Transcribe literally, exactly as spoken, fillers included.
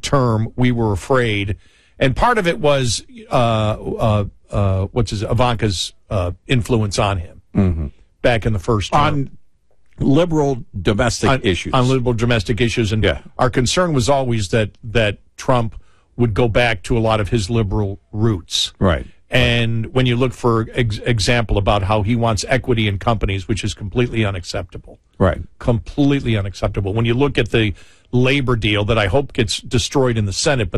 term, we were afraid. And part of it was, uh, uh, uh, what's his, Ivanka's uh, influence on him mm-hmm. back in the first term. On liberal domestic on, issues. On liberal domestic issues. And yeah. our concern was always that, that Trump would go back to a lot of his liberal roots. Right. And when you look for ex- example about how he wants equity in companies, which is completely unacceptable. Right. Completely unacceptable. When you look at the labor deal that I hope gets destroyed in the Senate, but